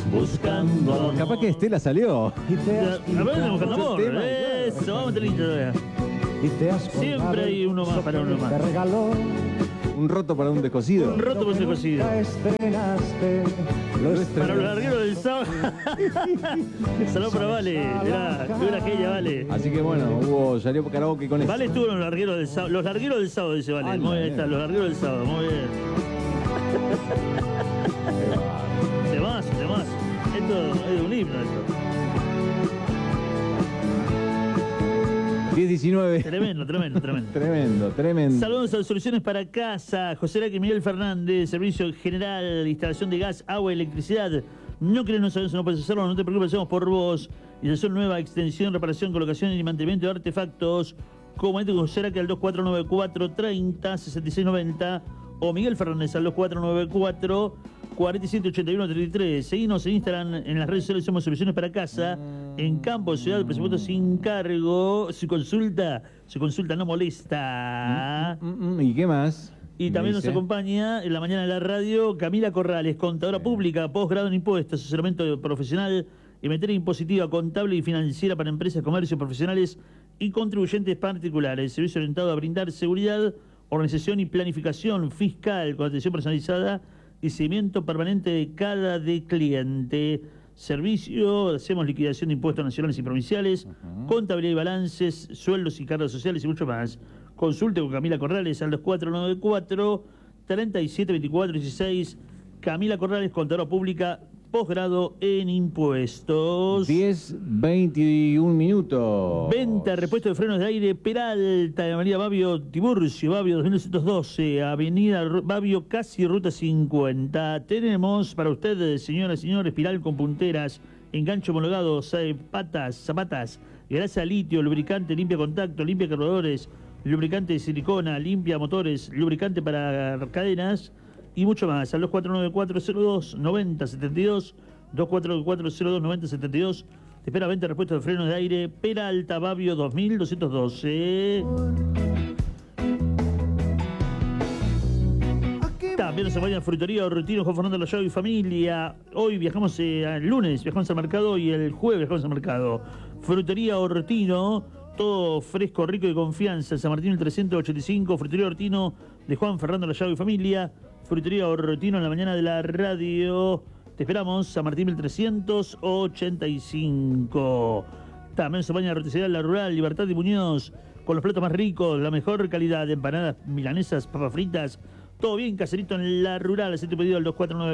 buscando amor. Capaz que Estela salió. A ver, buscando amor. Eso, vamos a tener todavía. Siempre hay uno más para uno más. Un roto para un descosido. Un roto por ese cocido. Para los largueros del sábado. Saludos para Vale. Mirá aquella, Vale. Así que bueno, Hugo salió por karaoke con eso. Vale estuvo en los largueros del sábado. Los largueros del sábado, dice Vale. Muy bien, ahí está, los largueros del sábado. Muy bien. Temazo. Esto es un himno, esto. 10-19. Tremendo. Saludos a Soluciones para Casa, José Araque y Miguel Fernández, Servicio General, instalación de gas, agua y electricidad. No querés, no sabes, no puedes hacerlo, no te preocupes, hacemos por vos. Instalación nueva, extensión, reparación, colocación y mantenimiento de artefactos. Comunicate con José Araque al 2494 30 66 90 o Miguel Fernández al 2494 47 81 33. Seguinos en Instagram, en las redes sociales somos Soluciones para Casa. En Campo, Ciudad, presupuesto sin cargo. Su consulta no molesta. ¿Y qué más? Y también nos acompaña en la mañana de la radio Camila Corrales, contadora pública, posgrado en impuestos, asesoramiento profesional en materia impositiva, contable y financiera para empresas, comercios profesionales y contribuyentes particulares. Servicio orientado a brindar seguridad, organización y planificación fiscal con atención personalizada y seguimiento permanente de cada cliente. Servicio, hacemos liquidación de impuestos nacionales y provinciales, contabilidad y balances, sueldos y cargos sociales y mucho más. Consulte con Camila Corrales al 2494 37 24 16. Camila Corrales, contadora pública, posgrado en impuestos. 10-21 minutos. Venta, repuesto de frenos de aire, Peralta, de María Babio Tiburcio, Babio 2212, Avenida Babio, casi Ruta 50. Tenemos para ustedes, señoras y señores, espiral con punteras, enganche homologado, zapatas, grasa litio, lubricante, limpia contacto, limpia carburadores, lubricante de silicona, limpia motores, lubricante para cadenas y mucho más. Al 2494-02-9072, 2494-02-9072. Te espera venta de repuestos de frenos de aire, Peralta Babio 2212. También nos acompaña Frutería Ortino, Juan Fernando Lallado y familia. Hoy viajamos, el lunes viajamos al mercado y el jueves viajamos al mercado. Frutería Ortino, todo fresco, rico y de confianza. San Martín el 385, Frutería Ortino de Juan Fernando Lallado y familia. Frutería Ortino en la mañana de la radio. Te esperamos, San Martín 1385. También se baña la roticería La Rural, Libertad y Muñoz, con los platos más ricos, la mejor calidad de empanadas, milanesas, papas fritas. Todo bien caserito en La Rural. Hacete tu pedido al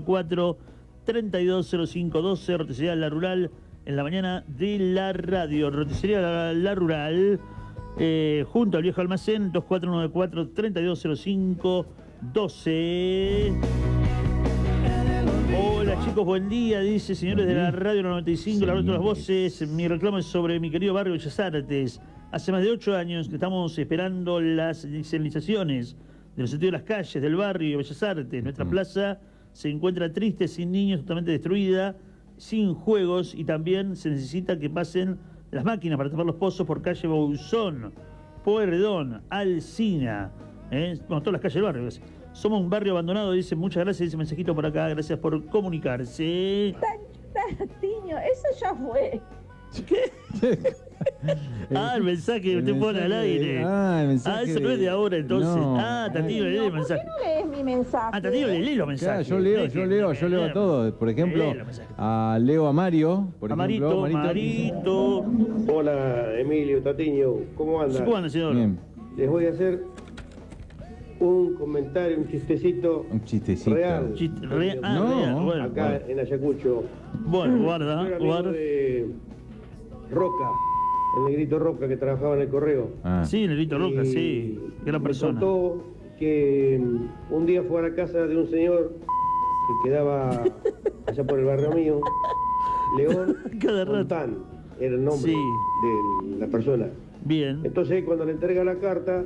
2494-320512. Roticería La Rural en la mañana de la radio. Roticería La Rural, junto al viejo almacén, 2494-320512. Hola chicos, buen día, dice señores de la radio 95, la radio de las voces. Mi reclamo es sobre mi querido barrio Bellas Artes. Hace más de 8 años que estamos esperando las señalizaciones de los sentidos de las calles del barrio Bellas Artes. Nuestra plaza se encuentra triste, sin niños, totalmente destruida, sin juegos, y también se necesita que pasen las máquinas para tapar los pozos por calle Bauzón, Pueyrredón, Alsina, bueno, todas las calles del barrio. Somos un barrio abandonado, dice. Muchas gracias, dice mensajito por acá, gracias por comunicarse. Tiño, eso ya fue. ¿Qué? El mensaje que usted pone al aire. El mensaje. Eso no es de ahora, entonces. No. Tatío, lee el mensaje. ¿Por qué no lees mi mensaje? Tatío, lee los mensajes. Claro, yo leo a todos. Por ejemplo, leo a Mario. Por ejemplo, Marito. Hola, Emilio, Tatiño, ¿cómo andan? ¿Cómo anda, señor? Bien. Les voy a hacer un comentario, un chistecito. Real. Real. Bueno, acá en Ayacucho. Bueno, guarda. Yo era amigo de Roca, el negrito Roca que trabajaba en el correo. Sí, negrito Roca, sí. Gran persona. Me contó que un día fue a la casa de un señor que quedaba allá por el barrio mío, León Fontán, era el nombre de la persona. Bien. Entonces cuando le entrega la carta,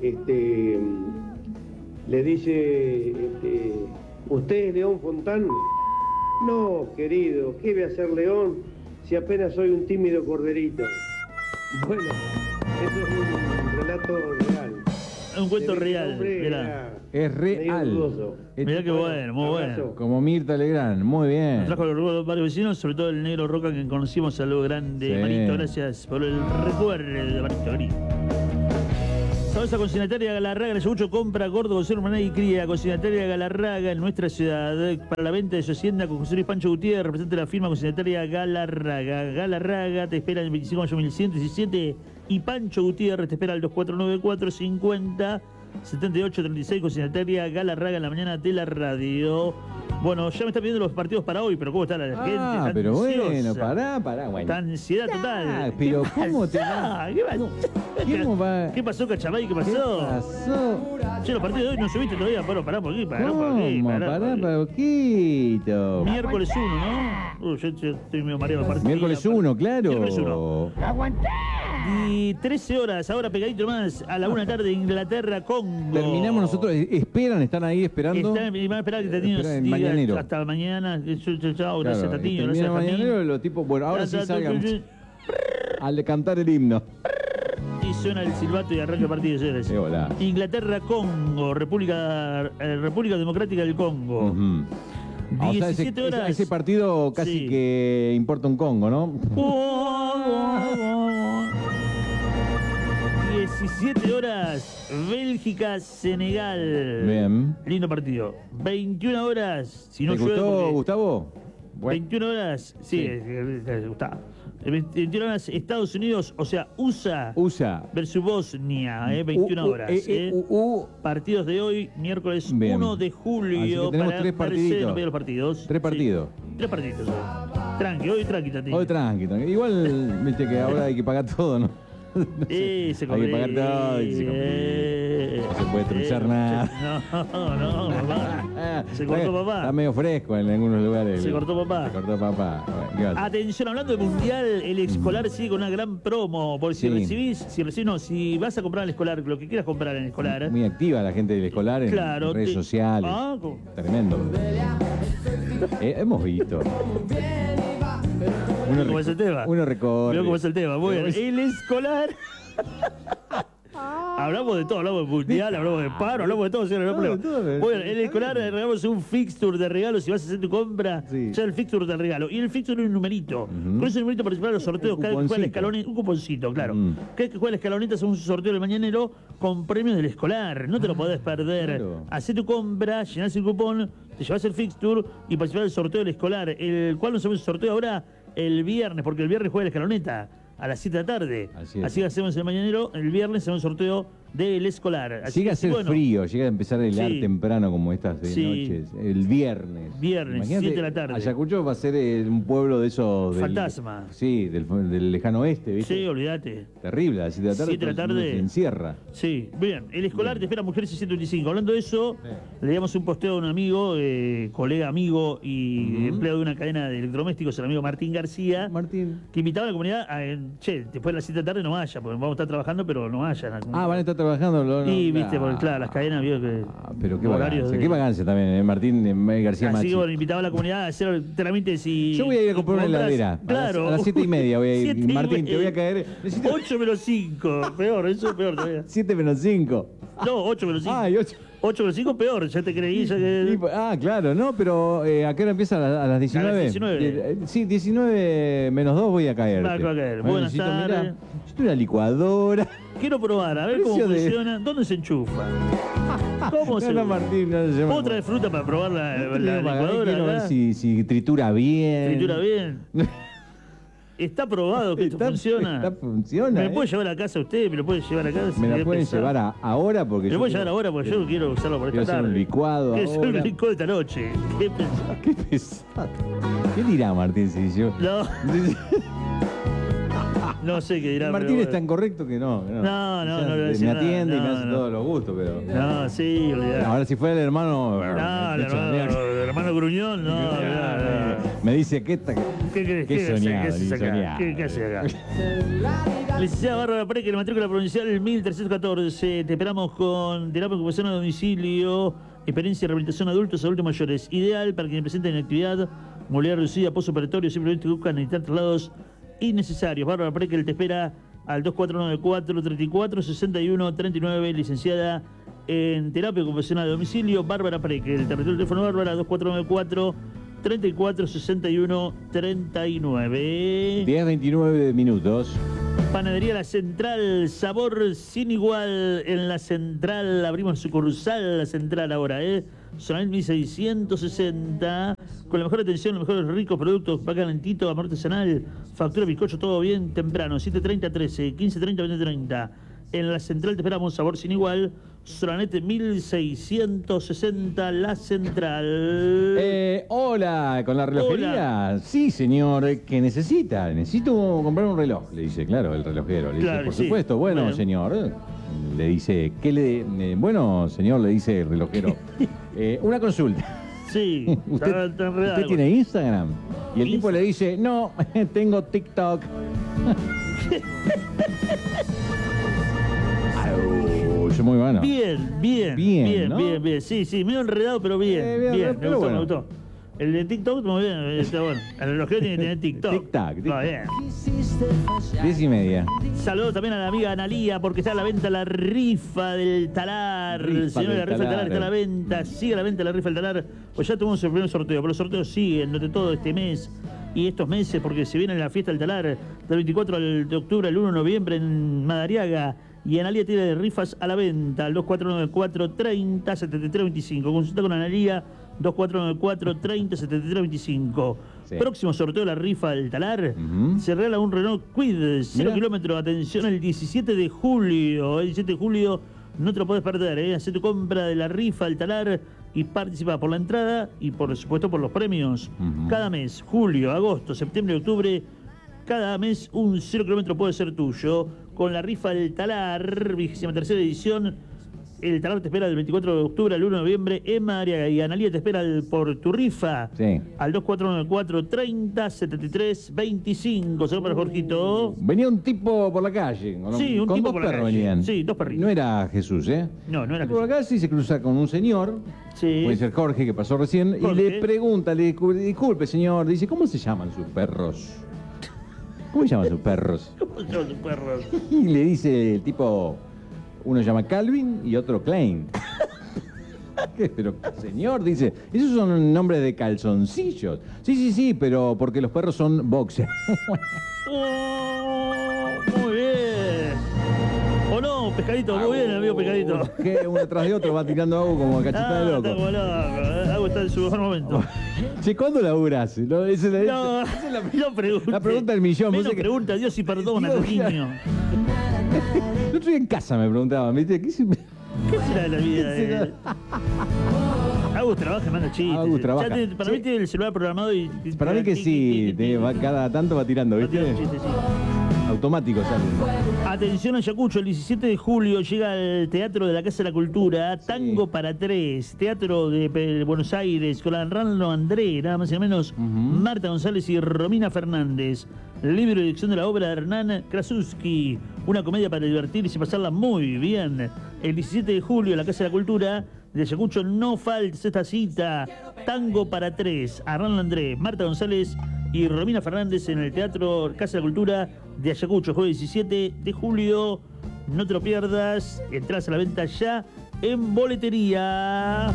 le dice, ¿usted es León Fontán? No, querido, ¿qué voy a hacer León si apenas soy un tímido corderito? Bueno, eso es un relato real. un cuento real. Mirá. Es real. Mirá qué bueno, muy bueno. Como Mirta Legrand, muy bien. Nos trajo los recuerdos de varios vecinos, sobre todo el negro Roca que conocimos. Saludo grande. Sí. Marito, gracias por el recuerdo de Marito. Vení. Salsa Consignataria Galarraga, el Yabucho compra, gordo, conserva, maná y cría. Consignataria Galarraga en nuestra ciudad. Para la venta de su hacienda con José Luis Pancho Gutiérrez, representa la firma Consignataria Galarraga. Galarraga te espera en el 25 de mayo 1117 y Pancho Gutiérrez te espera al 2494 50 78 36. Consignataria Galarraga en la mañana de la radio. Bueno, ya me están pidiendo los partidos para hoy, pero ¿cómo está la gente? Ah, pero bueno, pará, bueno. Está ansiedad total. Pero ¿cómo te va? ¿Cómo va? ¿Qué pasó, Cachamay? ¿Qué pasó? ¿Qué pasó? Che, los partidos de hoy no subiste todavía, pará por aquí, pará por aquí. Pará poquito. Miércoles 1, ¿no? Yo estoy medio mareado de partido. Miércoles 1, claro. Miércoles 1. Y 13 horas, ahora pegadito más, a la 1 de la tarde, Inglaterra, Congo. Terminamos nosotros, están ahí esperando. Van a esperar que Tatiño diga hasta mañana. Chao, gracias Tatiño, gracias Tatiño. Mañanero, los tipos, bueno, ahora sí salgan al cantar el himno. Y suena el silbato y arranca el partido, señores. Hola. Inglaterra, Congo, República Democrática del Congo. 17 horas. Ese partido casi que importa un Congo, ¿no? 17 horas, Bélgica, Senegal. Bien. Lindo partido. 21 horas, si no ¿Te llueve. gustó, Gustavo? Bueno. 21 horas, sí. Gustavo. 21 horas, Estados Unidos, o sea, USA versus Bosnia, 21 horas. Partidos de hoy, miércoles 1 de julio. Tenemos para 3 partiditos. Los partidos. 3 partidos. 3 partididos. Tranqui, hoy tranqui, Tati. Hoy tranqui. Igual, viste que ahora hay que pagar todo, ¿no? Se hay que pagar todo y no se puede truchar nada. No, papá. Se cortó papá. Está medio fresco en algunos lugares. Se cortó papá. Bueno, atención, hablando de mundial, el escolar sigue con una gran promo. Porque si vas a comprar el escolar, lo que quieras comprar en el escolar. Muy activa la gente del escolar en redes sociales. Tremendo. Hemos visto. ¿Cómo es el tema? Uno recorre. ¿Cómo es el tema? Muy bien. El escolar. Hablamos de todo, hablamos de mundial, hablamos de paro, hablamos de todo, señor, no hay problema. Bueno, en el escolar regalamos un fixture de regalo si vas a hacer tu compra, ya el fixture del regalo. Y el fixture es un numerito. Con ese numerito participar en los sorteos, cada vez que juega el escaloneta, un cuponcito, claro. Cada vez que juega el escaloneta es un sorteo del mañanero con premios del escolar. No te lo podés perder. Claro. Hacé tu compra, llenás el cupón, te llevas el fixture y participar del sorteo del escolar. El cual no hacemos el sorteo ahora el viernes, porque el viernes juega el escaloneta a las 7 de la tarde. Así que hacemos el mañanero, el viernes hacemos un sorteo del escolar. Así llega a ser frío, llega a empezar a helar temprano como estas noches. El viernes. Viernes, 7 de la tarde. Ayacucho va a ser un pueblo de esos... Fantasma. Del lejano oeste, ¿viste? Sí, olvídate. Terrible, a las 7 de la tarde. 7 de la tarde. Se encierra. Sí, bien. El escolar te espera Mujeres 625. Hablando de eso, le damos un posteo a un amigo, colega amigo y empleado de una cadena de electrodomésticos, el amigo Martín García. Que invitaba a la comunidad a, después de las 7 de la tarde no vaya, porque vamos a estar trabajando, pero no vayan. Van a estar trabajando. Y viste, porque claro, las cadenas vio que... pero qué vagancia también, Martín García Machi. Así que bueno, invitaba a la comunidad a hacer trámites y... Yo voy a ir a comprar una heladera. Claro. A las 7:30 voy a ir. Martín, te voy a caer. 8 menos 5. Peor, eso es peor todavía. 7 menos 5. No, 8 menos 5. Y 8. 8 menos 5 peor, ya te creí. Claro, no, pero ¿a qué hora empieza? ¿A las 19? A las 19. Sí, 19 menos 2 voy a caer. Va a caer. Buenas tardes. Necesito una licuadora. Quiero probar, a ver cómo funciona. ¿Dónde se enchufa? ¿Cómo se Martín, ¿Puedo traer fruta para probar la licuadora? Quiero ver si tritura bien. ¿Tritura bien? ¿Está probado que esto funciona? Funciona. ¿Me lo puede llevar a casa usted? ¿Me lo puede llevar a casa? ¿Me la pueden llevar ahora? Porque ¿Me lo puede llevar ahora? Porque yo quiero usarlo por esta tarde. Quiero hacer un licuado ahora. Quiero hacer un licuado esta noche. ¿Qué pensás? Qué pesado. ¿Qué dirá Martín si yo...? No sé qué dirá. Martín es tan correcto que no. No. Me atiende y me hace todos los gustos, pero... No, sí, olvidate. Ahora si fuera el hermano... No, el hermano gruñón, no. Me dice, ¿qué soñado? ¿Qué hace acá? Licenciada Bárbara Pérez, que la matrícula provincial 1314. Te esperamos con terapia ocupación a domicilio, experiencia y rehabilitación adultos mayores. Ideal para quienes presenten actividad, movilidad reducida, postoperatorio, simplemente buscan evitar traslados innecesarios. Bárbara Pérez, te espera al 2494-346139, licenciada en terapia ocupacional a domicilio, Bárbara Preque. El territorio del teléfono Bárbara, 2494-346139. 10:29 minutos. Panadería La Central, sabor sin igual en La Central. Abrimos sucursal La Central ahora, Solamente 1660. Con la mejor atención, los mejores ricos productos, va calentito, amor artesanal, factura, bizcocho, todo bien temprano. 7:30 13, 15:30 20:30. En La Central te esperamos, sabor sin igual. Solanete 1660, La Central. Hola, ¿con la relojería? Hola. Sí, señor, ¿qué necesita? Necesito comprar un reloj, le dice, claro, el relojero. Le dice, por supuesto, bueno, señor. Le dice, bueno, señor, le dice el relojero. Una consulta. Sí, ¿Usted tiene Instagram? Y el tipo le dice, no, tengo TikTok. Muy bueno. Bien, ¿no? bien. Sí, medio enredado, pero bien. Me gustó. El de TikTok, muy bien, está bueno. El relojero tiene que tener TikTok. Tic-tac. Va bien. 10:30. Saludos también a la amiga Analía, porque está a la venta la rifa del talar. Señora, la rifa del talar está a la venta. Sigue a la venta la rifa del talar. Pues ya tuvimos el primer sorteo, pero los sorteos siguen durante todo este mes y estos meses, porque se viene la fiesta del talar del 24 de octubre al 1 de noviembre en Madariaga. Y Analía tiene rifas a la venta al 2494-30-7325. Consulta con Analía, 2494-30-7325. Sí. Próximo sorteo de la rifa del talar. Se regala un Renault Kwid, 0 kilómetros. Atención, el 17 de julio. El 17 de julio no te lo podés perder. Hacé tu compra de la rifa del talar y participa por la entrada y, por supuesto, por los premios. Cada mes, julio, agosto, septiembre y octubre, cada mes un 0 kilómetro puede ser tuyo. Con la rifa del talar, 23ª edición. El talar te espera del 24 de octubre al 1 de noviembre en Madariaga. Y Analía te espera por tu rifa. Sí. Al 2494-30-7325. Saludos para Jorgito. Venía un tipo por la calle. Sí, un con tipo dos por la perros calle. venían. Sí, dos perritos. No era Jesús, No era Jesús. Por acá sí se cruza con un señor. Sí. Puede ser Jorge, que pasó recién. Jorge. Y le pregunta, disculpe, señor. Dice, ¿cómo se llaman sus perros? ¿Cómo se llaman sus perros? Y le dice el tipo, uno se llama Calvin y otro Klein. ¿Qué? Pero, señor, dice, esos son nombres de calzoncillos. Sí, pero porque los perros son boxer. Muy bien. ¿O no, Pescadito? Muy bien, amigo Pescadito. Que uno tras de otro va tirando agua como cachita de loco. Está como loco. Agua está en su mejor momento. Che, ¿cuándo laburás? No pregunta. La pregunta del millón. Menos pregunta a Dios y perdona, niño. Yo estoy en casa, me preguntaban, ¿viste? ¿Qué será de la vida de Agus trabaja, manda chistes. Agus trabaja. Para mí tiene el celular programado y... Para mí que sí, cada tanto va tirando, ¿viste? Chistes, sí. Automático sale. Atención, Ayacucho, el 17 de julio llega al Teatro de la Casa de la Cultura, Tango para Tres, Teatro de Buenos Aires, con Arnaldo André, nada más y menos, Marta González y Romina Fernández. Libro y dirección de la obra de Hernán Krasuski, una comedia para divertirse y pasarla muy bien. El 17 de julio en la Casa de la Cultura de Ayacucho, no faltes esta cita. Tango para Tres, Arnaldo André, Marta González y Romina Fernández en el Teatro Casa de la Cultura de Ayacucho, jueves 17 de julio. No te lo pierdas. Entrás a la venta ya en boletería.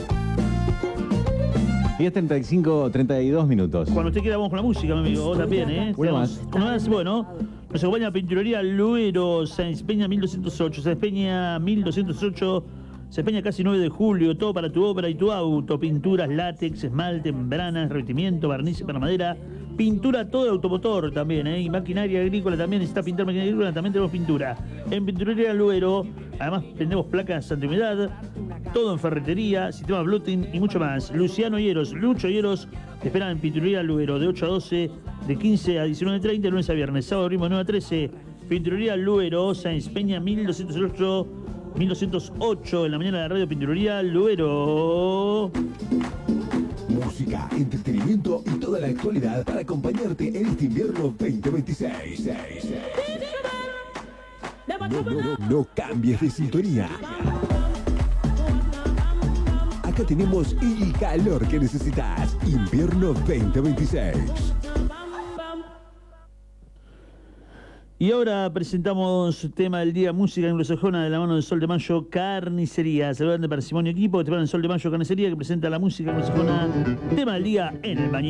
10:35, 32 minutos. Cuando usted quiera vamos con la música, mi amigo. Vos también, ¿eh? Una más. Bueno, nos acompaña Pinturería Luero, Sáenz Peña 1208. Sáenz Peña 1208. Sáenz Peña casi 9 de julio. Todo para tu obra y tu auto. Pinturas, látex, esmalte, membranas, revestimiento, barnices para madera. Pintura todo de automotor también, ¿eh? Y maquinaria agrícola también. Necesita pintar maquinaria agrícola, también tenemos pintura. En Pinturería Luero, además vendemos placas antihumedad, todo en ferretería, sistema Bluetooth y mucho más. Luciano Hieros, Lucho Hieros, te esperan en Pinturería Luero, de 8 a 12, de 15 a 19:30, de lunes a viernes, sábado ritmo 9 a 13. Pinturería Luero, Sáenz Peña 1208, en la mañana de la radio Pinturería Luero. Música, entretenimiento y toda la actualidad para acompañarte en este invierno 2026. No cambies de sintonía. Acá tenemos el calor que necesitas. Invierno 2026. Y ahora presentamos tema del día, música anglosajona de la mano del Sol de Mayo, Carnicería. Saludante para Simón y equipo, te van el Sol de Mayo, Carnicería, que presenta la música anglosajona, tema del día en el baño.